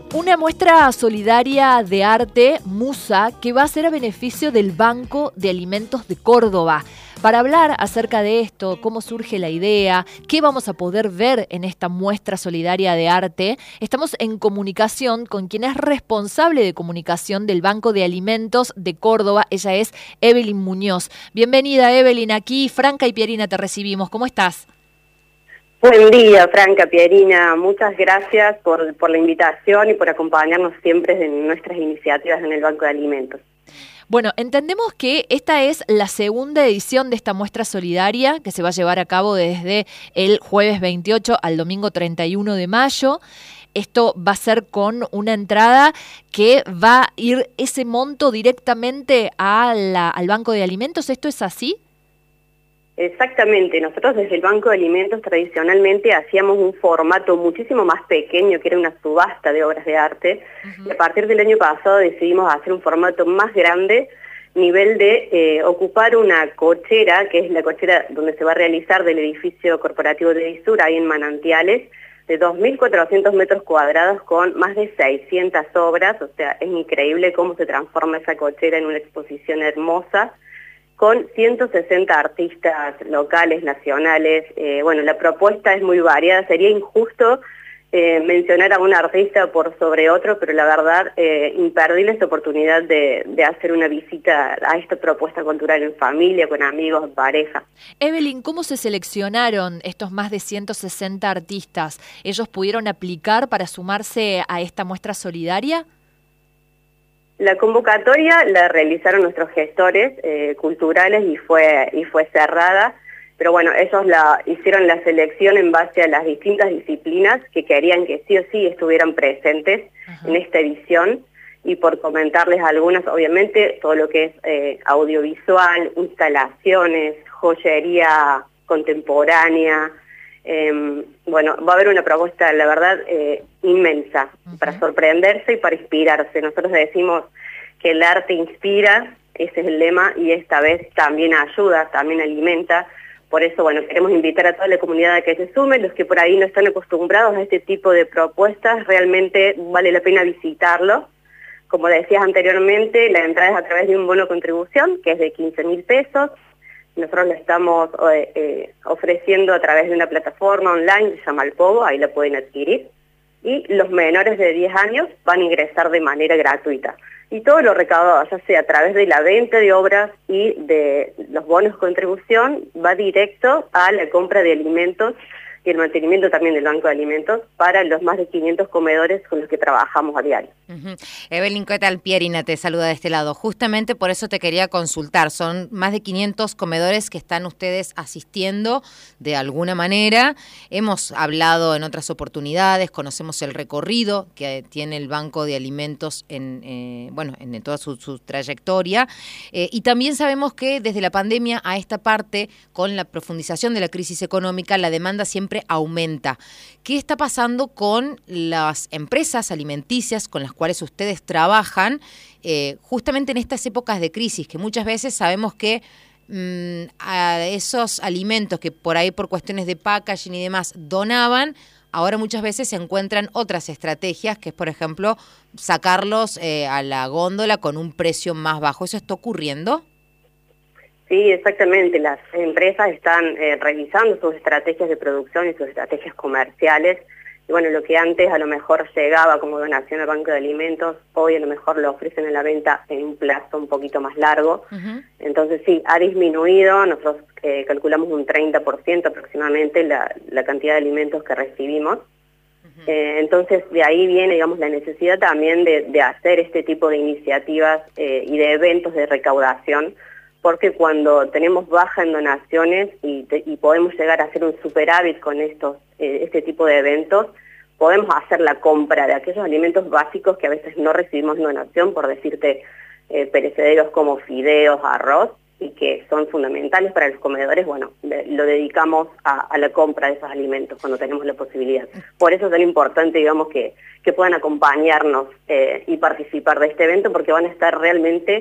Una muestra solidaria de arte, Musa, que va a ser a beneficio del Banco de Alimentos de Córdoba. Para hablar acerca de esto, cómo surge la idea, qué vamos a poder ver en esta muestra solidaria de arte, estamos en comunicación con quien es responsable de comunicación del Banco de Alimentos de Córdoba. Ella es Evelyn Muñoz. Bienvenida, Evelyn. Aquí Franca y Pierina te recibimos. ¿Cómo estás? Buen día, Franca, Pierina. Muchas gracias por la invitación y por acompañarnos siempre en nuestras iniciativas en el Banco de Alimentos. Bueno, entendemos que esta es la segunda edición de esta muestra solidaria que se va a llevar a cabo desde el jueves 28 al domingo 31 de mayo. Esto va a ser con una entrada que va a ir ese monto directamente al Banco de Alimentos. ¿Esto es así? Exactamente, nosotros desde el Banco de Alimentos tradicionalmente hacíamos un formato muchísimo más pequeño, que era una subasta de obras de arte, y a partir del año pasado decidimos hacer un formato más grande, nivel de ocupar una cochera, que es la cochera donde se va a realizar del edificio corporativo de Isur, ahí en Manantiales, de 2.400 metros cuadrados con más de 600 obras. O sea, es increíble cómo se transforma esa cochera en una exposición hermosa, con 160 artistas locales, nacionales. Bueno, la propuesta es muy variada. Sería injusto mencionar a un artista por sobre otro, pero la verdad, imperdible esta oportunidad de hacer una visita a esta propuesta cultural en familia, con amigos, en pareja. Evelyn, ¿cómo se seleccionaron estos más de 160 artistas? ¿Ellos pudieron aplicar para sumarse a esta muestra solidaria? La convocatoria la realizaron nuestros gestores culturales y fue cerrada, pero bueno, ellos hicieron la selección en base a las distintas disciplinas que querían que sí o sí estuvieran presentes en esta edición. Y por comentarles algunas, obviamente todo lo que es audiovisual, instalaciones, joyería contemporánea. Bueno, va a haber una propuesta, la verdad, inmensa, para sorprenderse y para inspirarse. Nosotros decimos que el arte inspira, ese es el lema, y esta vez también ayuda, también alimenta. Por eso, bueno, queremos invitar a toda la comunidad a que se sume. Los que por ahí no están acostumbrados a este tipo de propuestas, realmente vale la pena visitarlo. Como decías anteriormente, la entrada es a través de un bono contribución, que es de 15.000 pesos. Nosotros lo estamos ofreciendo a través de una plataforma online que se llama El Pogo, ahí la pueden adquirir. Y los menores de 10 años van a ingresar de manera gratuita. Y todo lo recaudado, ya sea a través de la venta de obras y de los bonos contribución, va directo a la compra de alimentos y el mantenimiento también del Banco de Alimentos para los más de 500 comedores con los que trabajamos a diario. Evelyn, ¿qué tal? Pierina te saluda de este lado. Justamente por eso te quería consultar. Son más de 500 comedores que están ustedes asistiendo de alguna manera. Hemos hablado en otras oportunidades, conocemos el recorrido que tiene el Banco de Alimentos en toda su trayectoria. Y también sabemos que desde la pandemia a esta parte, con la profundización de la crisis económica, la demanda siempre aumenta. ¿Qué está pasando con las empresas alimenticias con las cuales ustedes trabajan justamente en estas épocas de crisis, que muchas veces sabemos que a esos alimentos que por ahí por cuestiones de packaging y demás donaban, ahora muchas veces se encuentran otras estrategias, que es por ejemplo sacarlos a la góndola con un precio más bajo? ¿Eso está ocurriendo? Sí, exactamente. Las empresas están revisando sus estrategias de producción y sus estrategias comerciales. Y bueno, lo que antes a lo mejor llegaba como donación al Banco de Alimentos, hoy a lo mejor lo ofrecen en la venta en un plazo un poquito más largo. Entonces sí, ha disminuido. Nosotros calculamos un 30% aproximadamente la cantidad de alimentos que recibimos. Entonces de ahí viene, digamos, la necesidad también de hacer este tipo de iniciativas y de eventos de recaudación, porque cuando tenemos baja en donaciones y podemos llegar a hacer un superávit con este tipo de eventos, podemos hacer la compra de aquellos alimentos básicos que a veces no recibimos en donación, por decirte perecederos como fideos, arroz, y que son fundamentales para los comedores. Bueno, lo dedicamos a la compra de esos alimentos cuando tenemos la posibilidad. Por eso es tan importante, digamos, que puedan acompañarnos y participar de este evento, porque van a estar realmente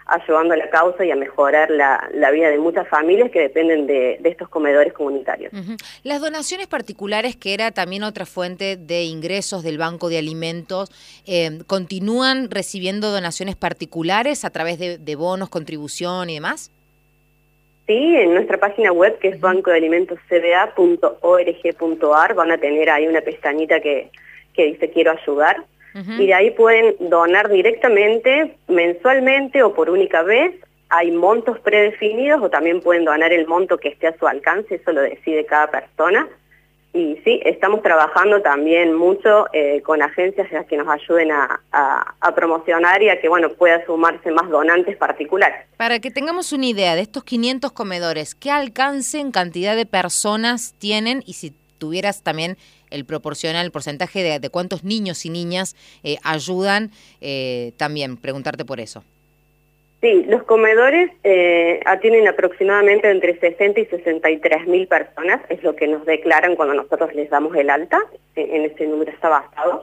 ayudando a la causa y a mejorar la vida de muchas familias que dependen de estos comedores comunitarios. Las donaciones particulares, que era también otra fuente de ingresos del Banco de Alimentos, ¿continúan recibiendo donaciones particulares a través de bonos, contribución y demás? Sí, en nuestra página web, que es bancodealimentoscba.org.ar, van a tener ahí una pestañita que dice quiero ayudar, y de ahí pueden donar directamente, mensualmente o por única vez. Hay montos predefinidos o también pueden donar el monto que esté a su alcance, eso lo decide cada persona. Y sí, estamos trabajando también mucho con agencias que nos ayuden a promocionar y a que pueda sumarse más donantes particulares. Para que tengamos una idea de estos 500 comedores, ¿qué alcance en cantidad de personas tienen? Y si tuvieras también el porcentaje de cuántos niños y niñas ayudan, también preguntarte por eso. Sí, los comedores atienden aproximadamente entre 60 y 63.000 personas, es lo que nos declaran cuando nosotros les damos el alta, en ese número está basado.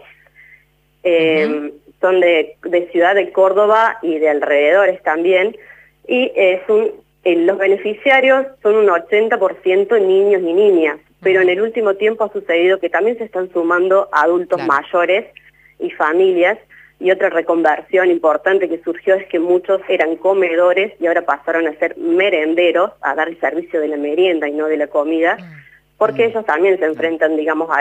Son de Ciudad de Córdoba y de alrededores también, y los beneficiarios son un 80% niños y niñas, pero en el último tiempo ha sucedido que también se están sumando adultos mayores y familias. Y otra reconversión importante que surgió es que muchos eran comedores y ahora pasaron a ser merenderos, a dar el servicio de la merienda y no de la comida, porque ellos también se enfrentan, digamos, a